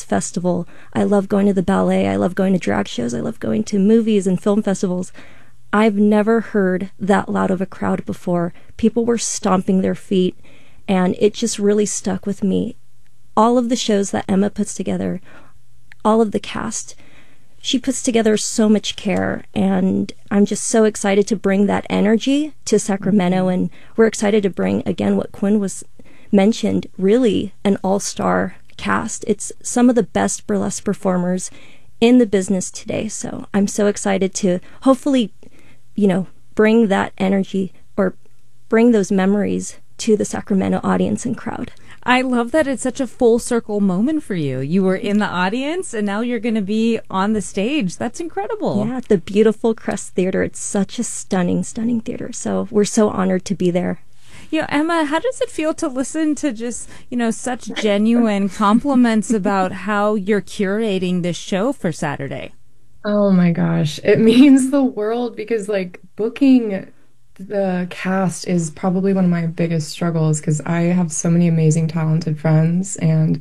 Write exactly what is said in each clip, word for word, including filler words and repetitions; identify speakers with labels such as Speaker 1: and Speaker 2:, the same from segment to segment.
Speaker 1: festival. I love going to the ballet. I love going to drag shows. I love going to movies and film festivals. I've never heard that loud of a crowd before. People were stomping their feet, and it just really stuck with me. All of the shows that Emma puts together, all of the cast, she puts together so much care, and I'm just so excited to bring that energy to Sacramento, and we're excited to bring, again, what Quinn was mentioned, really an all-star cast. It's some of the best burlesque performers in the business today, so I'm so excited to hopefully, you know, bring that energy or bring those memories to the Sacramento audience and crowd.
Speaker 2: I love that it's such a full circle moment for you. You were in the audience and now you're going to be on the stage. That's incredible.
Speaker 1: Yeah, the beautiful Crest Theater. It's such a stunning, stunning theater. So we're so honored to be there.
Speaker 2: You know, Emma, how does it feel to listen to just, you know, such genuine compliments about how you're curating this show for Saturday?
Speaker 3: Oh my gosh, it means the world because like booking the cast is probably one of my biggest struggles because I have so many amazing, talented friends and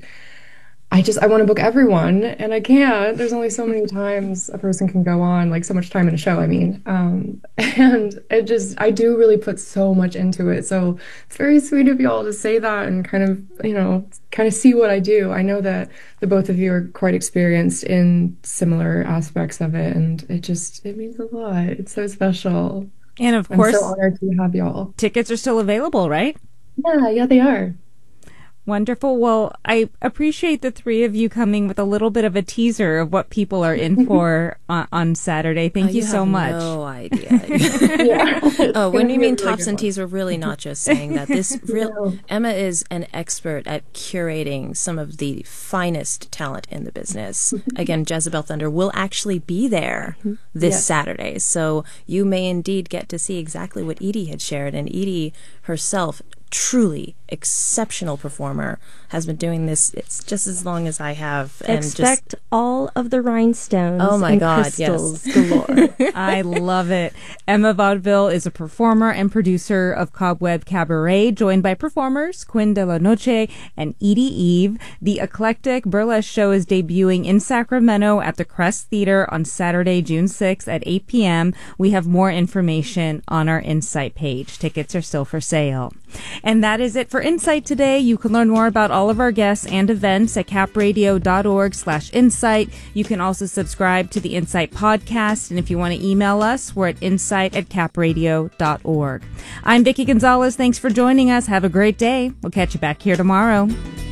Speaker 3: I just, I want to book everyone and I can't. There's only so many times a person can go on, like so much time in a show, I mean. Um, and it just, I do really put so much into it. So it's very sweet of y'all to say that and kind of, you know, kind of see what I do. I know that the both of you are quite experienced in similar aspects of it. And it just, it means a lot. It's so special.
Speaker 2: And of course,
Speaker 3: I'm so honored to have y'all.
Speaker 2: Tickets are still available, right?
Speaker 3: Yeah, yeah, they are.
Speaker 2: Wonderful. Well, I appreciate the three of you coming with a little bit of a teaser of what people are in for on, on Saturday. Thank
Speaker 4: oh,
Speaker 2: you,
Speaker 4: you
Speaker 2: so
Speaker 4: have
Speaker 2: much.
Speaker 4: No idea.
Speaker 3: yeah.
Speaker 4: Oh, when you mean
Speaker 3: really
Speaker 4: tops and teas, we're really not just saying that. This real no. Emma is an expert at curating some of the finest talent in the business. Again, Jezebel Thunder will actually be there this yes. Saturday, so you may indeed get to see exactly what Edie had shared, and Edie herself, truly exceptional performer, has been doing this it's just as long as I have.
Speaker 1: And expect just, all of the rhinestones
Speaker 4: oh my
Speaker 1: and
Speaker 4: God,
Speaker 1: crystals
Speaker 4: yes.
Speaker 1: galore.
Speaker 2: I love it. Emma Vaudeville is a performer and producer of Cobweb Cabaret, joined by performers Quinn de la Noche and Edie Eve. The eclectic burlesque show is debuting in Sacramento at the Crest Theater on Saturday, June sixth at eight p.m. We have more information on our Insight page. Tickets are still for sale. And that is it for Insight today. You can learn more about all of our guests and events at capradio.org slash insight. You can also subscribe to the Insight podcast. And if you want to email us, we're at insight at capradio.org. I'm Vicki Gonzalez. Thanks for joining us. Have a great day. We'll catch you back here tomorrow.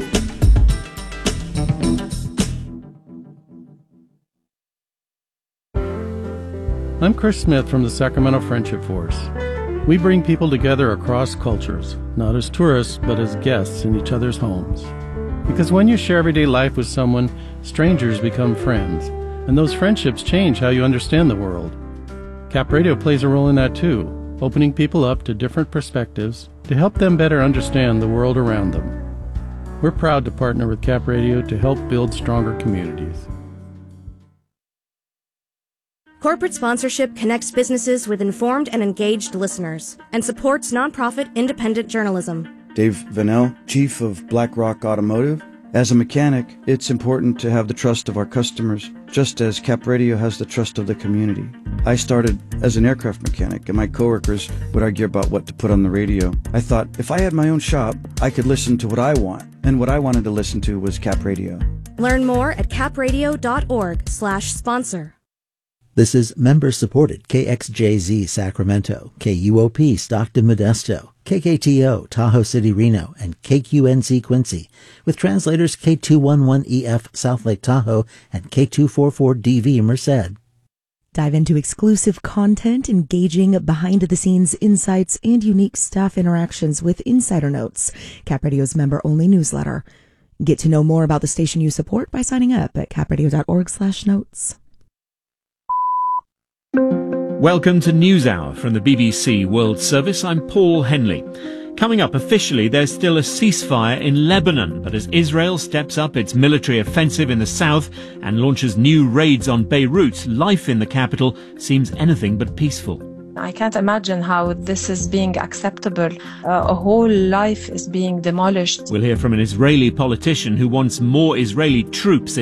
Speaker 5: I'm Chris Smith from the Sacramento Friendship Force. We bring people together across cultures, not as tourists, but as guests in each other's homes. Because when you share everyday life with someone, strangers become friends, and those friendships change how you understand the world. Cap Radio plays a role in that too, opening people up to different perspectives to help them better understand the world around them. We're proud to partner with Cap Radio to help build stronger communities.
Speaker 6: Corporate sponsorship connects businesses with informed and engaged listeners and supports nonprofit independent journalism.
Speaker 7: Dave Vanell, Chief of BlackRock Automotive. As a mechanic, it's important to have the trust of our customers, just as Cap Radio has the trust of the community. I started as an aircraft mechanic, and my coworkers would argue about what to put on the radio. I thought, if I had my own shop, I could listen to what I want, and what I wanted to listen to was Cap Radio.
Speaker 6: Learn more at capradio.org slash sponsor.
Speaker 8: This is member-supported K X J Z Sacramento, K U O P Stockton Modesto, K K T O Tahoe City Reno, and K Q N C Quincy, with translators K two eleven E F South Lake Tahoe and K two forty-four D V Merced.
Speaker 9: Dive into exclusive content, engaging behind-the-scenes insights, and unique staff interactions with Insider Notes, Cap Radio's member-only newsletter. Get to know more about the station you support by signing up at capradio.org slash notes.
Speaker 10: Welcome to NewsHour from the B B C World Service. I'm Paul Henley. Coming up, officially, there's still a ceasefire in Lebanon, but as Israel steps up its military offensive in the south and launches new raids on Beirut, life in the capital seems anything but peaceful.
Speaker 11: I can't imagine how this is being acceptable. Uh, a whole life is being demolished.
Speaker 10: We'll hear from an Israeli politician who wants more Israeli troops